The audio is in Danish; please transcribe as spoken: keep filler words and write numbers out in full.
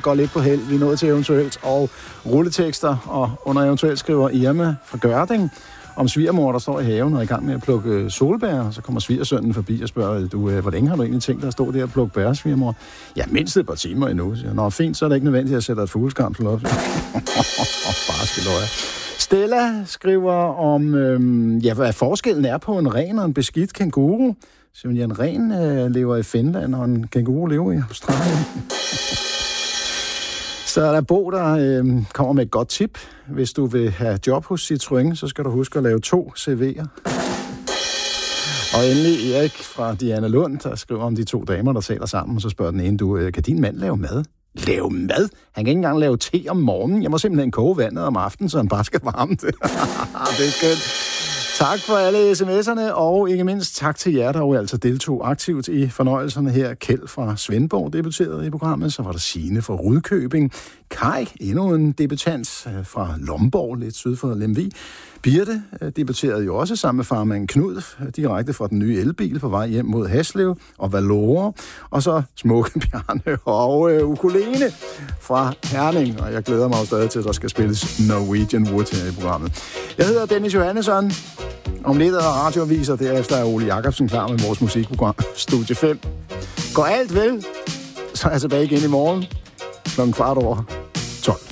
går lidt på held. Vi er nået til eventuelt og rulletekster, og under eventuelt skriver Irma fra Gørding om svigermor, der står i haven og er i gang med at plukke solbær. Så kommer svigersønnen forbi og spørger, du, hvor længe har du egentlig tænkt dig at stå der og plukke bær, svigermor? Ja, mindst et par timer endnu. Nå, fint, så er det ikke nødvendigt at sætte et fugleskamsel op. Barskeløjer. Stella skriver om, øhm, ja, hvad forskellen er på en ren og en beskidt kænguru. Så ja, en ren øh, lever i Finland, og en kænguru lever i Australien. Så er der Bo, der øh, kommer med et godt tip. Hvis du vil have job hos Citroën, så skal du huske at lave to C V'er. Og endelig Erik fra Diana Lund, der skriver om de to damer, der taler sammen, og så spørger den ene, du, kan din mand lave mad? Lave mad? Han kan ikke engang lave te om morgenen. Jeg må simpelthen koge vandet om aftenen, så han bare skal varme det. Det er skønt. Tak for alle sms'erne, og ikke mindst tak til jer, der jo altså deltog aktivt i fornøjelserne her. Kjeld fra Svendborg debuterede i programmet, så var der Signe fra Rudkøbing. Kai, endnu en debutant fra Lomborg, lidt syd for Lemvig. Birte debuterede jo også sammen med farmand Knud, direkte fra den nye elbil på vej hjem mod Haslev og Valore. Og så Smukke Bjarne og øh, ukulele fra Herning. Og jeg glæder mig jo stadig til, at der skal spilles Norwegian Wood her i programmet. Jeg hedder Dennis Johannesson. Om lidt er der radioaviser, derefter er Ole Jacobsen klar med vores musikprogram Studie fem. Går alt vel, så er jeg tilbage igen i morgen klokken kvart over tolv.